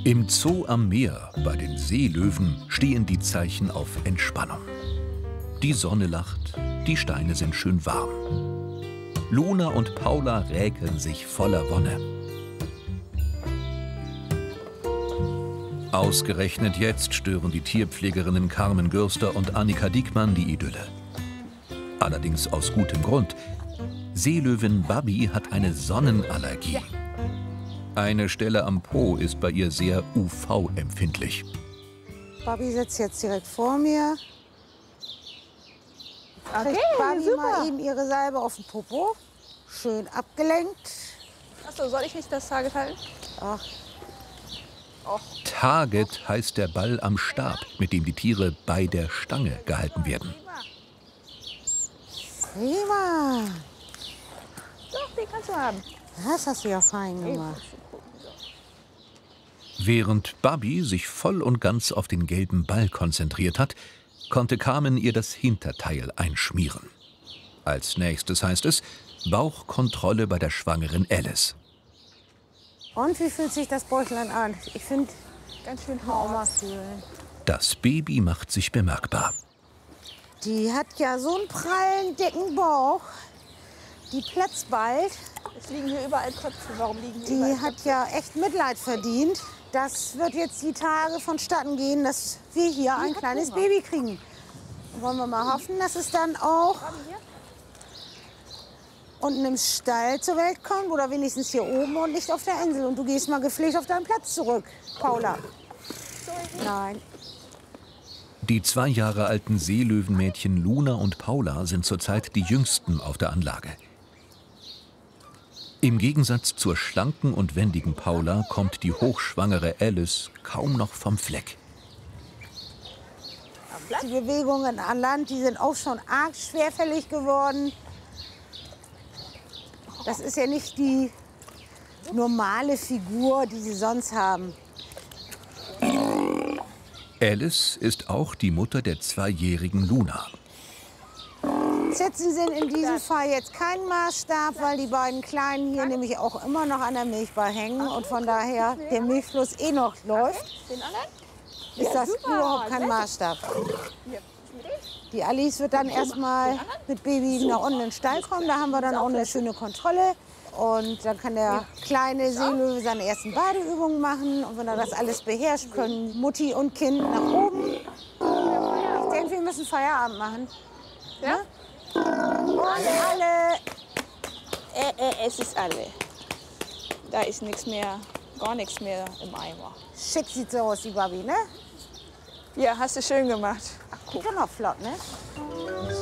Im Zoo am Meer bei den Seelöwen stehen die Zeichen auf Entspannung. Die Sonne lacht, die Steine sind schön warm. Luna und Paula räkeln sich voller Wonne. Ausgerechnet jetzt stören die Tierpflegerinnen Carmen Gürster und Annika Diekmann die Idylle. Allerdings aus gutem Grund. Seelöwin Babi hat eine Sonnenallergie. Eine Stelle am Po ist bei ihr sehr UV-empfindlich. Babi sitzt jetzt direkt vor mir. Okay, Kriegt Babi super. mal eben ihre Salbe auf den Popo. Schön abgelenkt. Achso, soll ich nicht das Target halten? Ach, Target heißt der Ball am Stab, mit dem die Tiere bei der Stange gehalten werden. prima. Doch, den kannst du haben. Das hast du ja fein gemacht. Während Babi sich voll und ganz auf den gelben Ball konzentriert hat, konnte Carmen ihr das Hinterteil einschmieren. Als nächstes heißt es Bauchkontrolle bei der schwangeren Alice. Und wie fühlt sich das Bäuchlein an? Ich finde, Ganz schön auch mal hart. fühlen. Das Baby macht sich bemerkbar. Die hat ja so einen prallen, dicken Bauch. Die platzt bald. Es liegen hier überall Köpfe. Warum liegen hier Die überall hat Köpfe? ja echt Mitleid verdient. Das wird jetzt die Tage vonstatten gehen, dass wir hier ein hat kleines Hunger. Baby kriegen. Wollen wir mal hoffen, dass es dann auch Hier? unten im Stall zur Welt kommt oder wenigstens hier oben und nicht auf der Insel. Und du gehst mal gepflegt auf deinen Platz zurück, Paula. Nein. Die 2 Jahre alten Seelöwenmädchen Luna und Paula sind zurzeit die jüngsten auf der Anlage. Im Gegensatz zur schlanken und wendigen Paula kommt die hochschwangere Alice kaum noch vom Fleck. Die Bewegungen an Land, die sind auch schon arg schwerfällig geworden. Das ist ja nicht die normale Figur, die sie sonst haben. Alice ist auch die Mutter der 2-jährigen Luna. Sitzen sind in diesem Fall jetzt kein Maßstab, weil die beiden Kleinen hier nämlich auch immer noch an der Milchbar hängen und von daher der Milchfluss eh noch läuft, Den anderen? ist das super, überhaupt kein sehr gut. Maßstab. Hier. Die Alice wird dann erstmal mit Baby nach unten in den Stall kommen, da haben wir dann auch eine schöne Kontrolle. Und dann kann der kleine Seelöwe seine ersten Badeübungen machen. Und wenn er das alles beherrscht, können Mutti und Kind nach oben. Ich denke, wir müssen Feierabend machen. Ja? Und alle. Es ist alle. Da ist nichts mehr, gar nichts mehr im Eimer. Schick sieht so aus, die Babi, ne? Ja, hast du schön gemacht. Guck mal, flott, ne?